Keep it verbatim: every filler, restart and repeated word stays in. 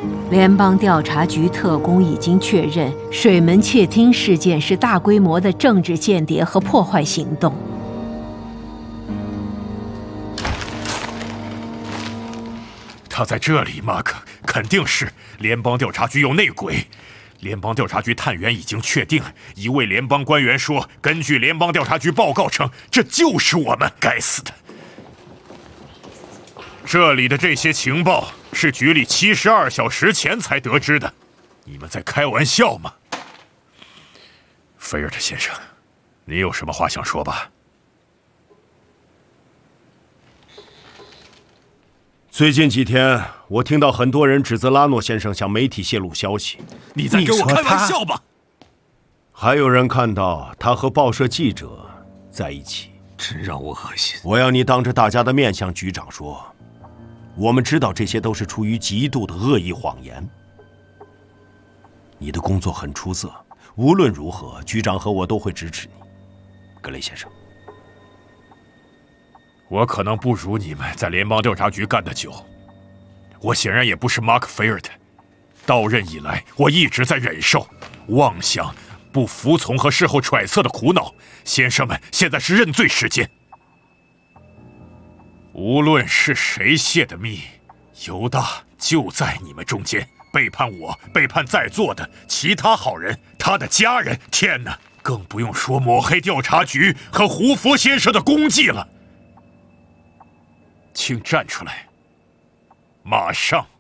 联邦调查局特工已经确认，水门窃听事件是大规模的政治间谍和破坏行动。 他在这里，马克，肯定是联邦调查局有内鬼。联邦调查局探员已经确定，一位联邦官员说，根据联邦调查局报告称，这就是我们，该死的！这里的这些情报是局里七十二小时前才得知的，你们在开玩笑吗？菲尔特先生，你有什么话想说吧？ 最近几天，我听到很多人指责拉诺先生向媒体泄露消息。 你在跟我开玩笑吧？ 还有人看到他和报社记者在一起， 真让我恶心。 我要你当着大家的面向局长说，我们知道这些都是出于极度的恶意谎言。你的工作很出色，无论如何，局长和我都会支持你，格雷先生。 我可能不如你们在联邦调查局干得久，我显然也不是马克·菲尔特。到任以来，我一直在忍受妄想、不服从和事后揣测的苦恼。先生们，现在是认罪时间。无论是谁泄的密，犹大就在你们中间，背叛我，背叛在座的其他好人，他的家人。天哪，更不用说抹黑调查局和胡佛先生的功绩了。请站出来，马上！